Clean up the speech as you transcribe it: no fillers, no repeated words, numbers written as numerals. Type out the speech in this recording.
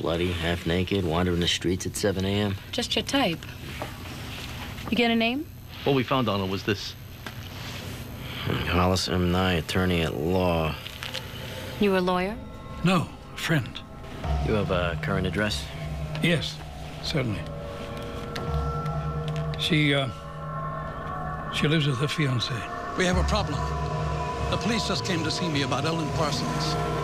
bloody, half naked, wandering the streets at 7 a.m. Just your type. You get a name? What we found on her was this. Hollis M. Nye, attorney at law. You a lawyer? No, a friend. You have a current address? Yes, certainly. She lives with her fiancé. We have a problem. The police just came to see me about Ellen Parsons.